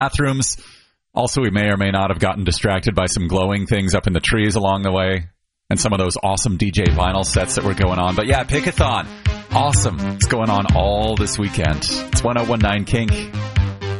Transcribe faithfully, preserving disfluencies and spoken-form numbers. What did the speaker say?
bathrooms. Also, we may or may not have gotten distracted by some glowing things up in the trees along the way and some of those awesome D J vinyl sets that were going on. But yeah, Pickathon, awesome. It's going on all this weekend. It's one oh one nine Kink.